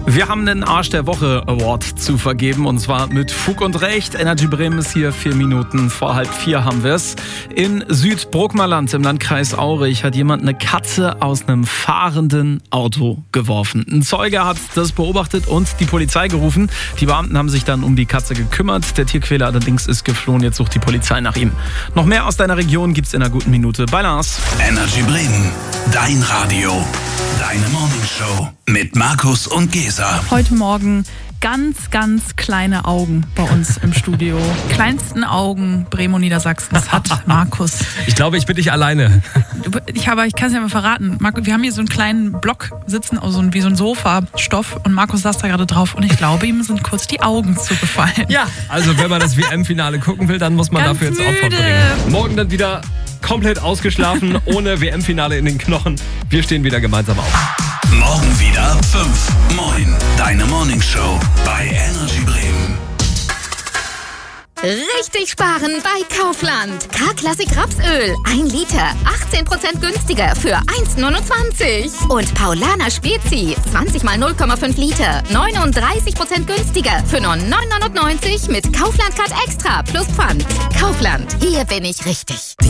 Wir haben einen Arsch der Woche Award zu vergeben und zwar mit Fug und Recht. Energy Bremen ist hier 4 Minuten vor 3:30 haben wir es. In Südbrookmerland im Landkreis Aurich hat jemand eine Katze aus einem fahrenden Auto geworfen. Ein Zeuge hat das beobachtet und die Polizei gerufen. Die Beamten haben sich dann um die Katze gekümmert. Der Tierquäler allerdings ist geflohen. Jetzt sucht die Polizei nach ihm. Noch mehr aus deiner Region gibt's in einer guten Minute bei Lars. Energy Bremen, dein Radio, deine Morningshow mit Markus und Gesa. Heute Morgen ganz, ganz kleine Augen bei uns im Studio. Kleinsten Augen Bremen und Niedersachsens hat Markus. Ich glaube, ich bin nicht alleine. Ich kann es ja mal verraten. Markus, wir haben hier so einen kleinen Block sitzen, also wie so ein Sofa-Stoff und Markus saß da gerade drauf und ich glaube, ihm sind kurz die Augen zugefallen. Ja, also wenn man das WM-Finale gucken will, dann muss man Ganz dafür jetzt Opfer müde. bringen. Morgen dann wieder komplett ausgeschlafen, ohne WM-Finale in den Knochen. Wir stehen wieder gemeinsam auf. Morgen wieder 5. Moin, deine Morningshow bei Energy Bremen. Richtig sparen bei Kaufland. K-Klassik Rapsöl. 1 Liter. 18% günstiger für 1,29. Und Paulaner Spezi. 20 mal 0,5 Liter. 39% günstiger für nur 9,99 mit Kaufland Card Extra plus Pfand. Kaufland. Hier bin ich richtig.